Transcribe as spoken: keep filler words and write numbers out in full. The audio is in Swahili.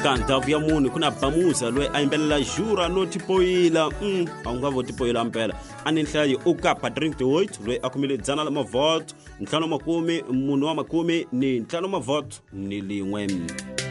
kanta vya muni kuna bamuza lwe ayimbelela jura no tipoila mm awungavo tipoila mpela aninhlayi uka Patrick de Hoyt lwe akumile dzana la mavoto nhlano makumi munu wa makumi ni nhlano mavoto ni lingwe.